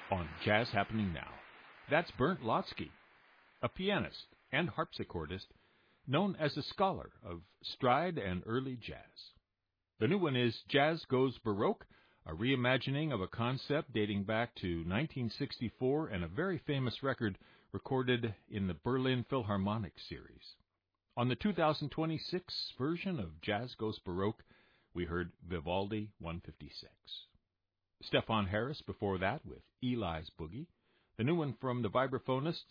On Jazz Happening Now, that's Bernd Lotsky, a pianist and harpsichordist known as a scholar of stride and early jazz. The new one is Jazz Goes Baroque, a reimagining of a concept dating back to 1964 and a very famous record recorded in the Berlin Philharmonic series. On the 2026 version of Jazz Goes Baroque, we heard Vivaldi 156. Stefan Harris before that with Eli's Boogie, the new one from the vibraphonists